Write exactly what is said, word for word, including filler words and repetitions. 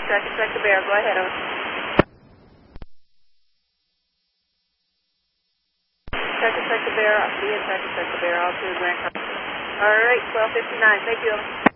Tracking Tractor Bear. Go ahead, over. Tracking Tractor Bear, I'll see you. Tracking Tractor Bear, all to the Grand Cross. All right, twelve fifty-nine. Thank you, over.